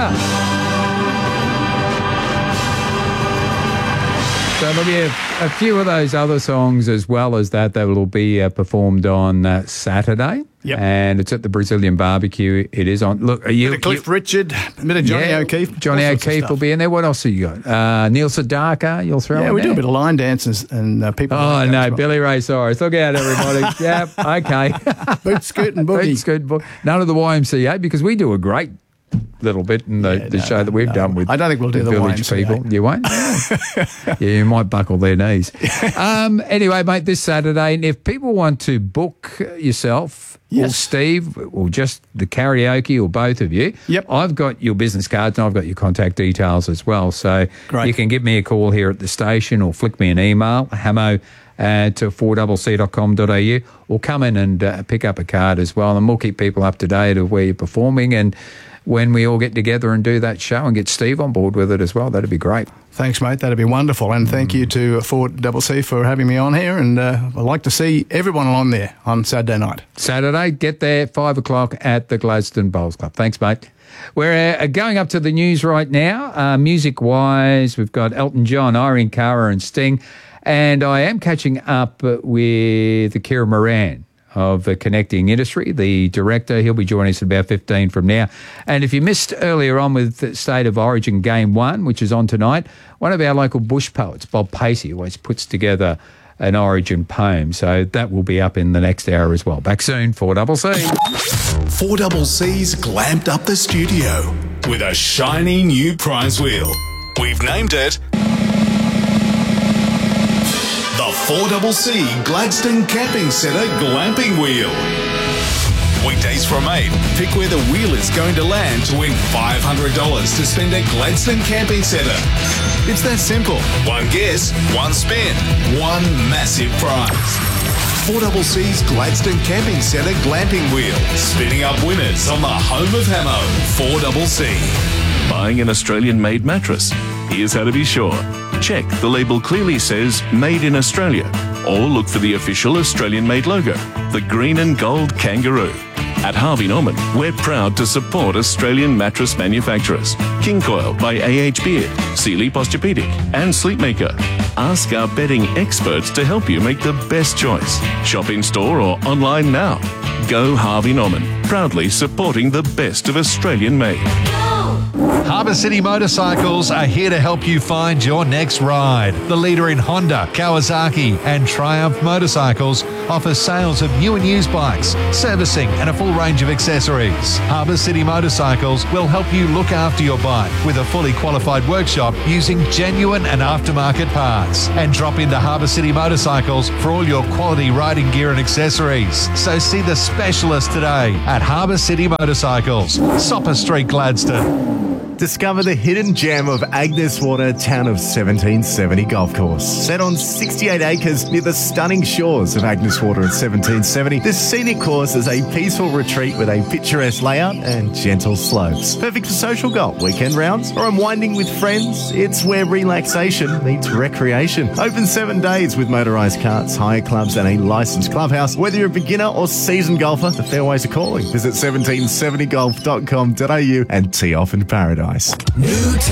ya. So there'll be a few of those other songs as well as that will be performed on Saturday. Yep. And it's at the Brazilian Barbecue. It is on. Look, Bit of Cliff Richard, a bit of Johnny O'Keefe. Johnny O'Keefe will be in there. What else have you got? Neil Sedaka, you'll throw in Yeah, we there? do a bit of line dances and people. Oh, like that no, as well. Billy Ray Cyrus. Look out, everybody. Yep, okay. Boot Scoot and Boogie. Boot Scoot, none of the YMCA because we do a great little bit in the show that we've done with I don't think we'll do the village YMCA. people. You won't? Yeah, you might buckle their knees. Anyway, mate, this Saturday, and if people want to book yourself or Steve or just the karaoke or both of you, I've got your business cards and I've got your contact details as well. So you can give me a call here at the station or flick me an email, hamo to 4cc.com.au, or come in and pick up a card as well, and we'll keep people up to date of where you're performing and when we all get together and do that show and get Steve on board with it as well. That'd be great. Thanks, mate. That'd be wonderful. And thank you to 4CC for having me on here. And I'd like to see everyone on there on Saturday night. Saturday, get there, 5 o'clock at the Gladstone Bowls Club. Thanks, mate. We're going up to the news right now. Music-wise, we've got Elton John, Irene Cara and Sting. And I am catching up with Kira Moran of Connecting Industry, the director. He'll be joining us at about 15 from now. And if you missed earlier on with State of Origin Game 1, which is on tonight, one of our local bush poets, Bob Pacey, always puts together an Origin poem. So that will be up in the next hour as well. Back soon, 4CC. 4CC's glamped up the studio with a shiny new prize wheel. We've named it the 4CC Gladstone Camping Centre Glamping Wheel. Weekdays from 8, pick where the wheel is going to land to win $500 to spend at Gladstone Camping Centre. It's that simple. One guess, one spin, one massive prize. 4CC's Gladstone Camping Centre Glamping Wheel, spinning up winners on the home of Hamo, 4CC. Buying an Australian-made mattress? Here's how to be sure. Check the label clearly says Made in Australia, or look for the official Australian-made logo, the green and gold kangaroo. At Harvey Norman, we're proud to support Australian mattress manufacturers. King Coil by AH Beard, Sealy Posturepedic and Sleepmaker. Ask our bedding experts to help you make the best choice. Shop in store or online now. Go Harvey Norman, proudly supporting the best of Australian-made. Harbour City Motorcycles are here to help you find your next ride. The leader in Honda, Kawasaki and Triumph motorcycles offers sales of new and used bikes, servicing and a full range of accessories. Harbour City Motorcycles will help you look after your bike with a fully qualified workshop using genuine and aftermarket parts. And drop into Harbour City Motorcycles for all your quality riding gear and accessories. So see the specialist today at Harbour City Motorcycles, Sopper Street, Gladstone. Discover the hidden gem of Agnes Water, town of 1770 golf course. Set on 68 acres near the stunning shores of Agnes Water at 1770, this scenic course is a peaceful retreat with a picturesque layout and gentle slopes. Perfect for social golf, weekend rounds, or unwinding with friends. It's where relaxation meets recreation. Open 7 days with motorised carts, hire clubs and a licensed clubhouse. Whether you're a beginner or seasoned golfer, the fairways are calling. Visit 1770golf.com.au and tee off in paradise. New